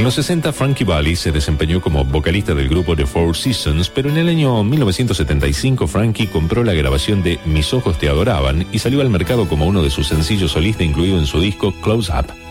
En los 60, Frankie Valli se desempeñó como vocalista del grupo The Four Seasons, pero en el año 1975 Frankie compró la grabación de Mis ojos te adoraban y salió al mercado como uno de sus sencillos solistas incluido en su disco Close Up.